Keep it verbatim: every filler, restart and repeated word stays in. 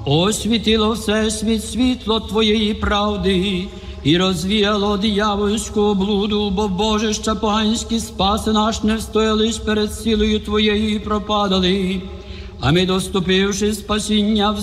освітило всесвіт світло Твоєї правди, і розвіяло диявольську облуду, бо божища поганські спаси наш не встояли перед силою Твоєю і пропадали. А ми, доступивши спасіння в